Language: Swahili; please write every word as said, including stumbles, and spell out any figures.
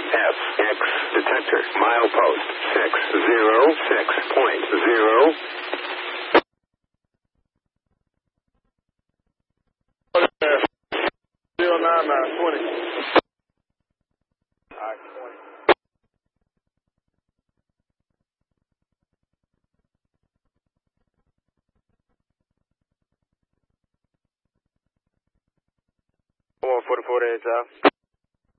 F X detector. Milepost six zero six point zero. zero nine nine twenty. One forty four to eight,